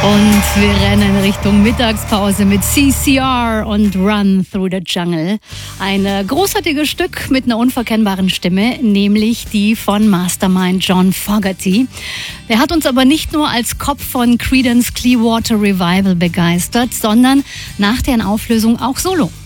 Und wir rennen Richtung Mittagspause mit CCR und Run Through the Jungle. Ein großartiges Stück mit einer unverkennbaren Stimme, nämlich die von Mastermind John Fogerty. Der hat uns aber nicht nur als Kopf von Creedence Clearwater Revival begeistert, sondern nach deren Auflösung auch solo.